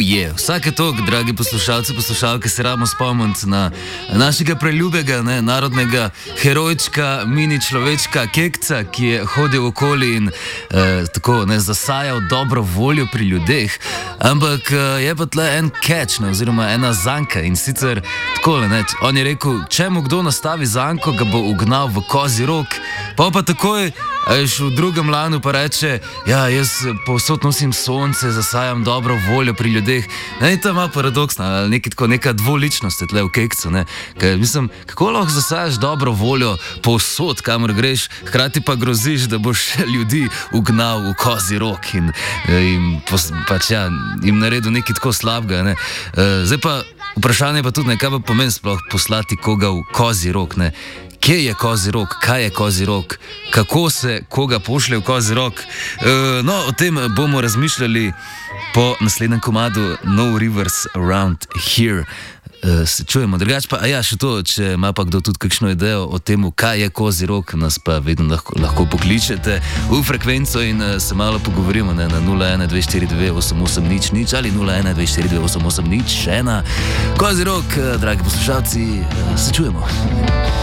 Vsake toliko, dragi poslušalci, poslušalke, se rabimo spomniti na našega preljubega, narodnega herojčka, mini človečka Kekca, ki je hodil okoli in tako zasajal dobro voljo pri ljudeh. Ampak je pa tle en catch, oziroma ena zanka, in sicer takole, on je rekel, če mu kdo nastavi zanko, ga bo ugnal v kozji rok, pa takoj v drugem lanu pa reče, ja, jaz povsod nosim sonce, zasajam dobro voljo pri ljudeh. To je malo paradoksno, neka dvoličnost je tle v Kekcu, Ker, mislim, kako lahko zasajaš dobro voljo povsod, kamor greš, hkrati pa groziš, da boš ljudi ugnal v kozji rok in jim naredil nekaj tako slabega, Zdaj pa vprašanje pa tudi, kaj pa pomeni sploh poslati koga v kozji rok, Kje je kozji rok, kaj je kozji rok, kako se koga pošlje v kozji rok? O tem bomo razmišljali po naslednjem komadu No Rivers Around Here. Se čujemo, drugače pa, še to, če ima pa kdo tudi kakšno idejo o tem, kaj je kozji rok, nas pa vedno lahko pokličete v frekvenco in se malo pogovorimo na 012422880 ali 012422880. Kozji rok, dragi poslušalci, se čujemo.